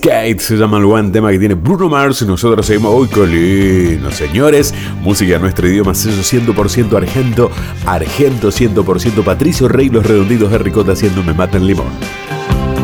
Skate se llama el buen tema que tiene Bruno Mars. Y nosotros seguimos hoy con lindo, señores. Música en nuestro idioma, sello 100% argento. Argento 100%. Patricio Rey, Los Redonditos de Ricota haciendo Me Mata el Limón.